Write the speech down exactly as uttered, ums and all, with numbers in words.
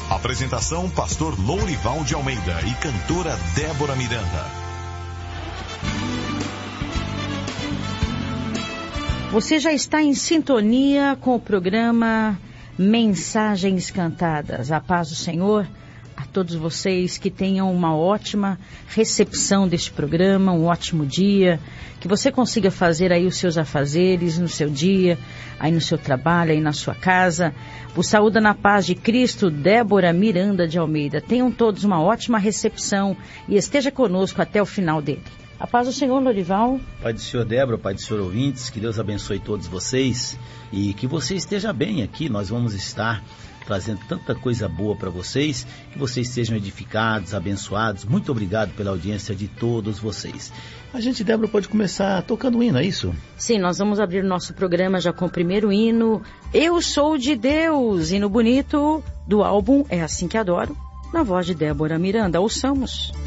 Apresentação: pastor Lourival de Almeida e cantora Débora Miranda. Você já está em sintonia com o programa Mensagens Cantadas. A paz do Senhor a todos vocês, que tenham uma ótima recepção deste programa, um ótimo dia, que você consiga fazer aí os seus afazeres no seu dia, aí no seu trabalho, aí na sua casa. O saúda na paz de Cristo, Débora Miranda de Almeida. Tenham todos uma ótima recepção e esteja conosco até o final dele. A paz do Senhor, Lourival. Pai do Senhor, Débora, Pai do Senhor, ouvintes, que Deus abençoe todos vocês e que você esteja bem aqui. Nós vamos estar trazendo tanta coisa boa para vocês, que vocês sejam edificados, abençoados. Muito obrigado pela audiência de todos vocês. A gente, Débora, pode começar tocando um hino, é isso? Sim, nós vamos abrir o nosso programa já com o primeiro hino, Eu Sou de Deus, hino bonito do álbum É Assim Que Adoro, na voz de Débora Miranda. Ouçamos.